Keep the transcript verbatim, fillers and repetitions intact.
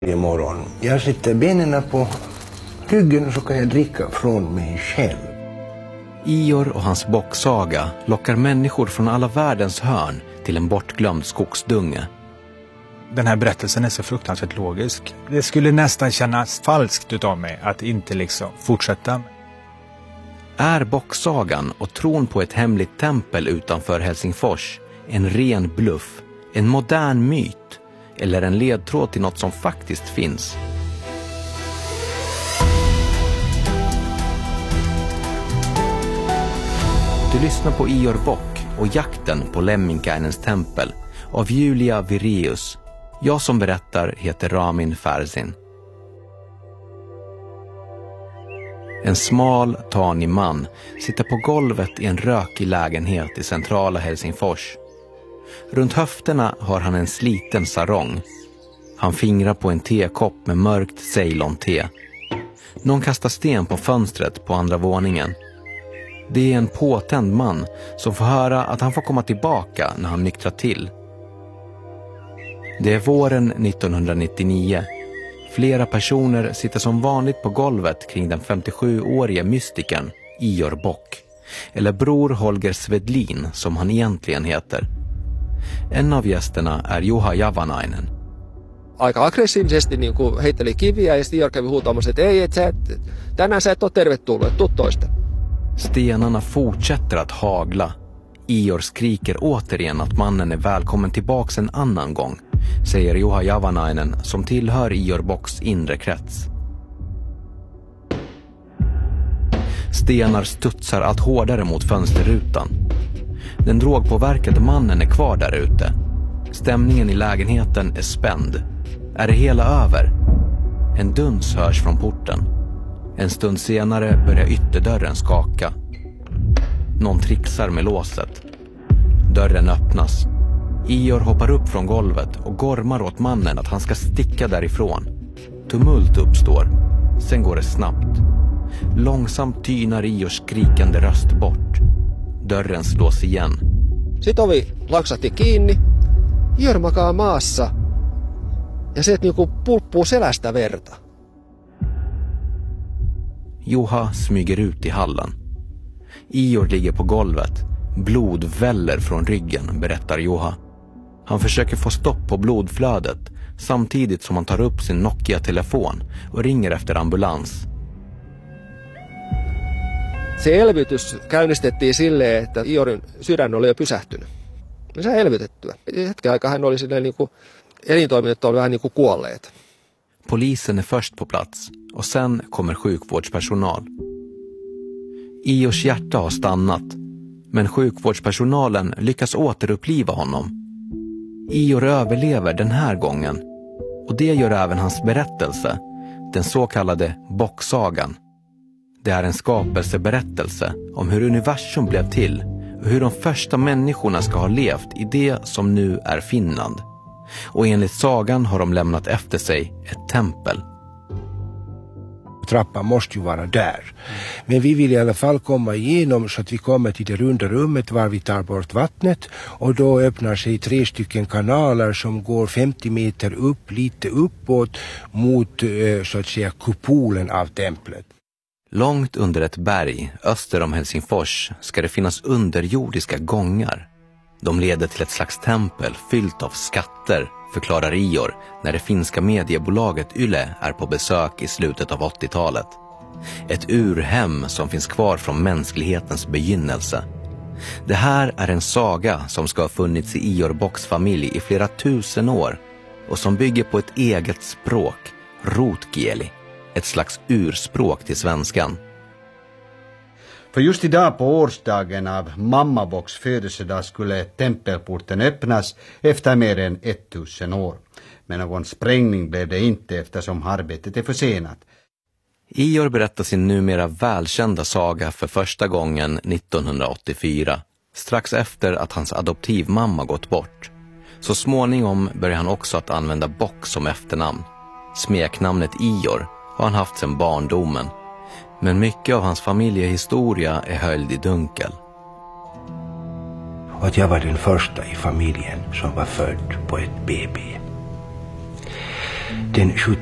Imorgon. Jag sitter benen på ryggen och så kan jag dricka från mig själv. Ior och hans bocksaga lockar människor från alla världens hörn till en bortglömd skogsdunge. Den här berättelsen är så fruktansvärt logisk. Det skulle nästan kännas falskt utav mig att inte liksom fortsätta. Är bocksagan och tron på ett hemligt tempel utanför Helsingfors en ren bluff, en modern myt eller en ledtråd till något som faktiskt finns? Du lyssnar på Ior Bock och jakten på Lemminkäinens tempel av Julia Vireus. Jag som berättar heter Ramin Fersin. En smal, tanig man sitter på golvet i en rökig lägenhet i centrala Helsingfors. Runt höfterna har han en sliten sarong. Han fingrar på en tekopp med mörkt Ceylon-te. Någon kastar sten på fönstret på andra våningen. Det är en påtänd man som får höra att han får komma tillbaka när han nyktrar till. Det är våren nittonhundranittionio. Flera personer sitter som vanligt på golvet kring den femtiosjuårige mystikern Ior Bock, eller Bror Holger Svedlin som han egentligen heter. En av gästerna är Juha Javanainen. Aika aggressiivisesti niin kuin heitteli kiviä ja sitten Ior kävi huutaamassa, että ei, et sä, et, tänään sä et ole tervetullut, tuu toista. Stenarna fortsätter att hagla. Ior skriker återigen att mannen är välkommen tillbaks en annan gång, säger Juha Javanainen som tillhör Ior Bocks inre krets. Stenar studsar allt hårdare mot fönsterrutan. Den drogpåverkade mannen är kvar där ute. Stämningen i lägenheten är spänd. Är det hela över? En duns hörs från porten. En stund senare börjar ytterdörren skaka. Någon trixar med låset. Dörren öppnas. Ior hoppar upp från golvet och gormar åt mannen att han ska sticka därifrån. Tumult uppstår. Sen går det snabbt. Långsamt tynar Iors skrikande röst bort. Dörren slås igen. Sitten ovi laksahti kiinni. Ior makaa maassa. Ja se niinku pulppuu selästä verta. Juha smyger ut i hallen. Ior ligger på golvet. Blod väller från ryggen, berättar Juha. Han försöker få stopp på blodflödet samtidigt som han tar upp sin Nokia-telefon och ringer efter ambulans. Se elvytys käynnistettiin silleen, että Iorin sydän oli jo pysähtynyt. Me sai elvytettyä. Hetken aikaa hän oli silleen niin kuin elintoiminnot oli vähän niin kuin kuolleet. Polisen är först på plats och sen kommer sjukvårdspersonal. Iors hjärta har stannat, men sjukvårdspersonalen lyckas återuppliva honom. Ior överlever den här gången, och det gör även hans berättelse, den så kallade bocksagan. Det är en skapelseberättelse om hur universum blev till och hur de första människorna ska ha levt i det som nu är Finland. Och enligt sagan har de lämnat efter sig ett tempel. Trappan måste ju vara där. Men vi vill i alla fall komma igenom så att vi kommer till det runda rummet var vi tar bort vattnet. Och då öppnar sig tre stycken kanaler som går femtio meter upp, lite uppåt mot så att säga kupolen av templet. Långt under ett berg öster om Helsingfors ska det finnas underjordiska gångar. De leder till ett slags tempel fyllt av skatter, förklarar Ior när det finska mediebolaget Yle är på besök i slutet av åttiotalet. Ett urhem som finns kvar från mänsklighetens begynnelse. Det här är en saga som ska ha funnits i Ior Bocks familj i flera tusen år och som bygger på ett eget språk, rotkieli, ett slags urspråk till svenskan. För just idag på årsdagen av Mamma Bocks födelsedag skulle tempelporten öppnas efter mer än tusen år. Men någon sprängning blev det inte eftersom arbetet är försenat. Ior berättar sin numera välkända saga för första gången nittonhundraåttiofyra, strax efter att hans adoptivmamma gått bort. Så småningom börjar han också att använda Bock som efternamn. Smeknamnet Ior har han haft sedan barndomen. Men mycket av hans familjehistoria är höljd i dunkel. Och att jag var den första i familjen som var född på ett B B. natten